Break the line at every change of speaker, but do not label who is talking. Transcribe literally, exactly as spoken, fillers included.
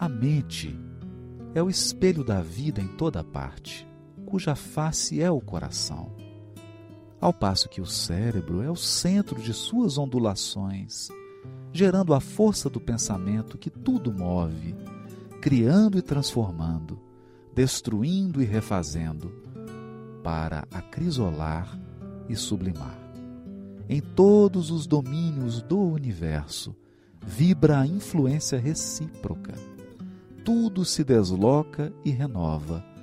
A mente é o espelho da vida em toda parte, cuja face é o coração, ao passo que o cérebro é o centro de suas ondulações, gerando a força do pensamento que tudo move, criando e transformando, destruindo e refazendo, para acrisolar e sublimar. Em todos os domínios do universo vibra a influência recíproca. Tudo se desloca e renova,